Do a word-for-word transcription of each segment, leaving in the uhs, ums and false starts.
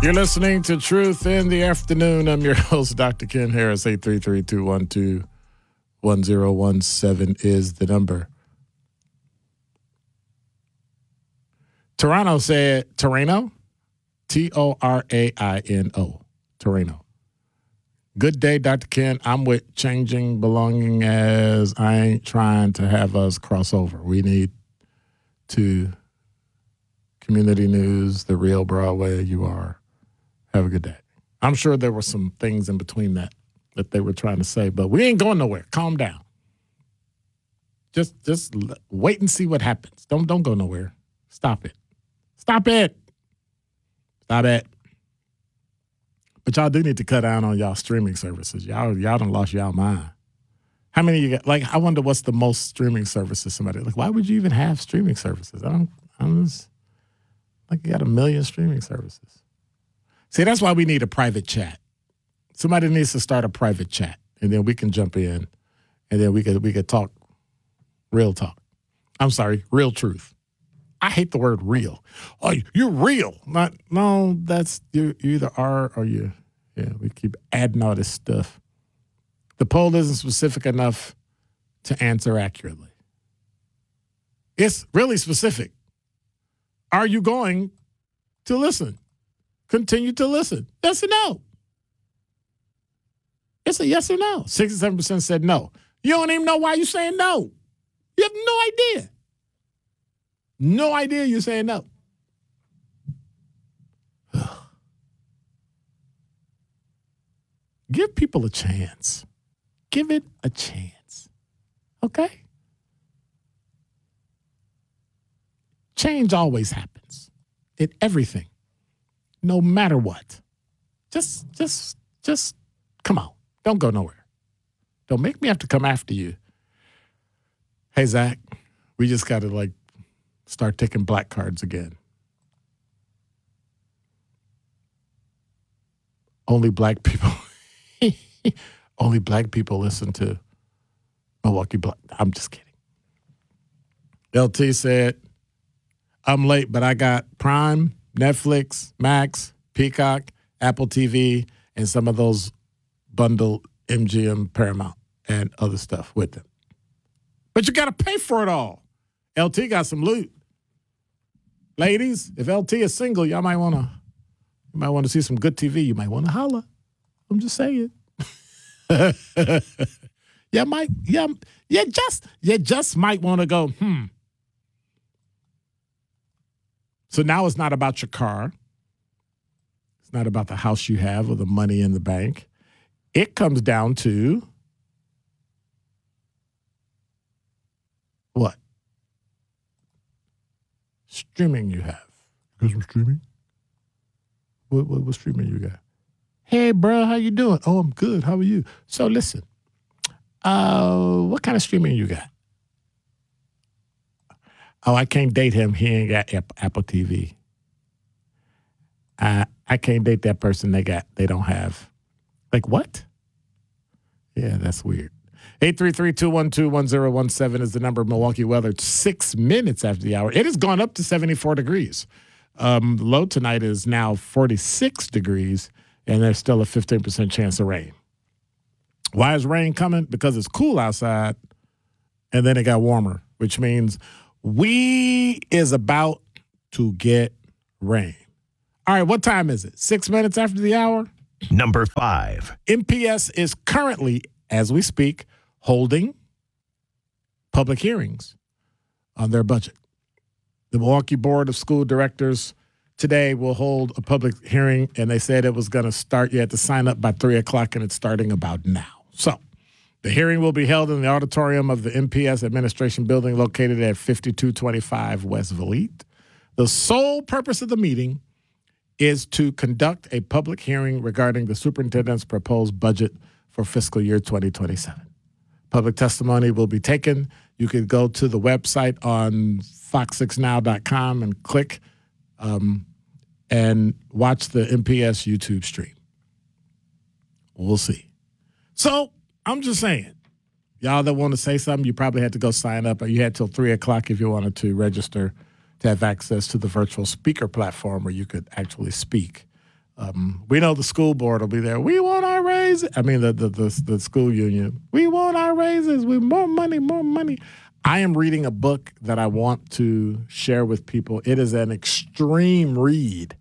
You're listening to Truth in the Afternoon. I'm your host, Doctor Ken Harris. eight three three, two one two, one zero one seven is the number. Toronto said, Torano? T O R A I N O. Torano. Good day, Doctor Ken. I'm with Changing Belonging as I ain't trying to have us cross over. We need to Community News, The Real Broadway, you are. Have a good day. I'm sure there were some things in between that that they were trying to say, but we ain't going nowhere. Calm down. Just just wait and see what happens. Don't don't go nowhere. Stop it. Stop it. Stop it. But y'all do need to cut down on y'all streaming services. Y'all y'all done lost y'all mind. How many of you got? Like, I wonder what's the most streaming services somebody, like, why would you even have streaming services? I don't, I'm just, like, you got a million streaming services. See, that's why we need a private chat. Somebody needs to start a private chat, and then we can jump in, and then we could we could talk real talk. I'm sorry, real truth. I hate the word real. Oh, you're real. Not no, that's you. You either are or you. Yeah, we keep adding all this stuff. The poll isn't specific enough to answer accurately. It's really specific. Are you going to listen? Continue to listen. Yes or no? It's a yes or no. sixty-seven percent said no. You don't even know why you're saying no. You have no idea. No idea you're saying no. Give people a chance. Give it a chance. Okay? Change always happens in everything. No matter what. Just, just, just come on. Don't go nowhere. Don't make me have to come after you. Hey, Zach, we just got to, like, start taking black cards again. Only black people, only black people listen to Milwaukee Black. I'm just kidding. L T said, I'm late, but I got Prime, Netflix, Max, Peacock, Apple T V, and some of those bundled M G M, Paramount, and other stuff with them. But you got to pay for it all. L T got some loot. Ladies, if L T is single, y'all might want to you might want to see some good T V. You might want to holler. I'm just saying. yeah, might yeah, yeah, just you just might want to go, hmm. So now it's not about your car. It's not about the house you have or the money in the bank. It comes down to what? Streaming you have. You got some streaming? What, what, what streaming you got? Hey, bro, how you doing? Oh, I'm good. How are you? So listen, uh, what kind of streaming you got? Oh, I can't date him. He ain't got Apple T V. I I can't date that person. They got they don't have. Like what? Yeah, that's weird. eight three three, two one two, one zero one seven is the number of Milwaukee weather. Six minutes after the hour. It has gone up to seventy-four degrees. Um, low tonight is now forty-six degrees, and there's still a fifteen percent chance of rain. Why is rain coming? Because it's cool outside, and then it got warmer, which means we is about to get rain. All right, what time is it? Six minutes after the hour? Number five. M P S is currently, as we speak, holding public hearings on their budget. The Milwaukee Board of School Directors today will hold a public hearing, and they said it was going to start. You had to sign up by three o'clock, and it's starting about now. So the hearing will be held in the auditorium of the M P S Administration Building located at fifty-two twenty-five West Valete. The sole purpose of the meeting is to conduct a public hearing regarding the superintendent's proposed budget for fiscal year twenty twenty-seven. Public testimony will be taken. You can go to the website on fox six now dot com and click um, and watch the M P S YouTube stream. We'll see. So I'm just saying, y'all that want to say something, you probably had to go sign up, or you had till three o'clock if you wanted to register to have access to the virtual speaker platform where you could actually speak. Um, we know the school board will be there. We want our raises. I mean, the, the the the school union. We want our raises. We more money, more money. I am reading a book that I want to share with people. It is an extreme read,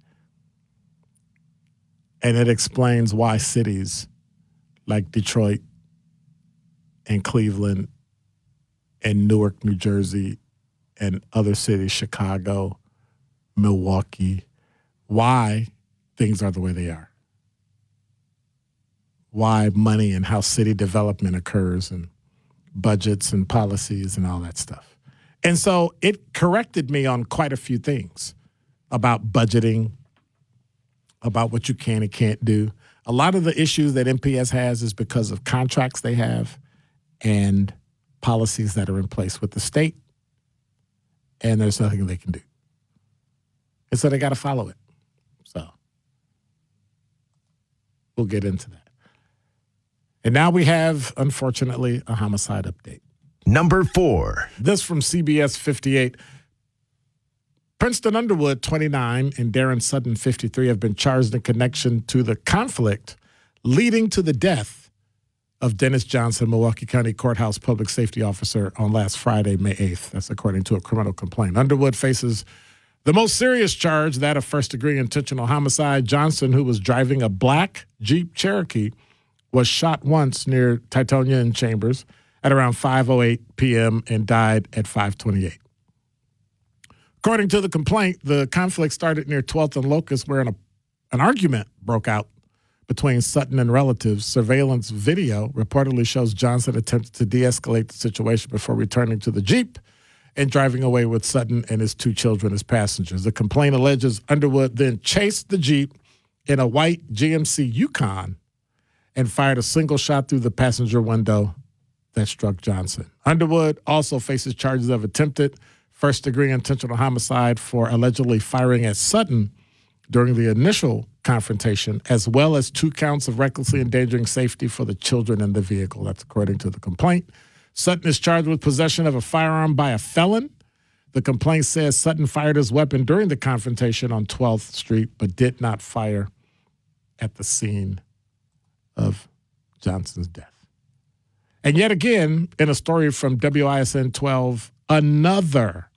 and it explains why cities like Detroit and Cleveland and Newark, New Jersey, and other cities, Chicago, Milwaukee, why things are the way they are. Why money and how city development occurs and budgets and policies and all that stuff. And so it corrected me on quite a few things about budgeting, about what you can and can't do. A lot of the issues that M P S has is because of contracts they have and policies that are in place with the state, and there's nothing they can do. And so they got to follow it. So we'll get into that. And now we have, unfortunately, a homicide update. Number four. This from C B S fifty-eight. Princeton Underwood, twenty-nine, and Darren Sutton, fifty-three, have been charged in connection to the conflict leading to the death of Dennis Johnson, Milwaukee County Courthouse public safety officer, on last Friday, May eighth. That's according to a criminal complaint. Underwood faces the most serious charge, that of first-degree intentional homicide. Johnson, who was driving a black Jeep Cherokee, was shot once near Titonia and Chambers at around five oh eight p.m. and died at five twenty-eight. According to the complaint, the conflict started near twelfth and Locust, where an, an argument broke out between Sutton and relatives. Surveillance video reportedly shows Johnson attempted to de-escalate the situation before returning to the Jeep and driving away with Sutton and his two children as passengers. The complaint alleges Underwood then chased the Jeep in a white G M C Yukon and fired a single shot through the passenger window that struck Johnson. Underwood also faces charges of attempted first-degree intentional homicide for allegedly firing at Sutton during the initial confrontation, as well as two counts of recklessly endangering safety for the children in the vehicle. That's according to the complaint. Sutton is charged with possession of a firearm by a felon. The complaint says Sutton fired his weapon during the confrontation on twelfth Street, but did not fire at the scene of Johnson's death. And yet again, in a story from W I S N twelve, another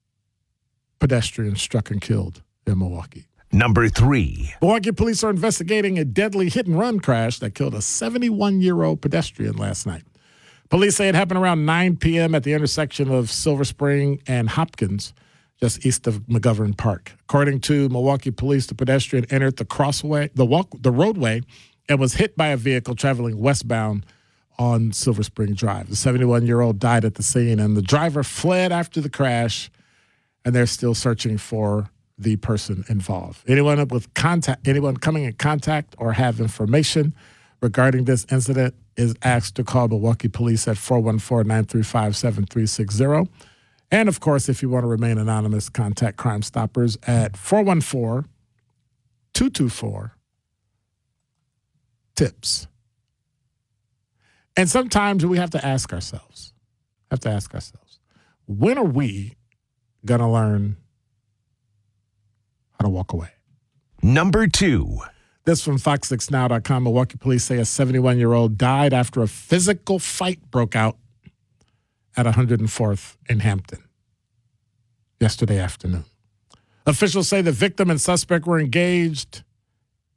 pedestrian struck and killed in Milwaukee. Number three. Milwaukee police are investigating a deadly hit-and-run crash that killed a seventy-one-year-old pedestrian last night. Police say it happened around nine p.m. at the intersection of Silver Spring and Hopkins, just east of McGovern Park. According to Milwaukee police, the pedestrian entered the crossway, the walk, the roadway, and was hit by a vehicle traveling westbound on Silver Spring Drive. The seventy-one-year-old died at the scene, and the driver fled after the crash, and they're still searching for the person involved. Anyone with contact, anyone coming in contact or have information regarding this incident is asked to call Milwaukee Police at four one four, nine three five, seven three six zero. And, of course, if you want to remain anonymous, contact Crime Stoppers at four one four, two two four, TIPS. And sometimes we have to ask ourselves, have to ask ourselves, when are we going to learn how to walk away? Number two. This from fox six now dot com. Milwaukee police say a seventy-one-year-old died after a physical fight broke out at one hundred fourth in Hampton yesterday afternoon. Officials say the victim and suspect were engaged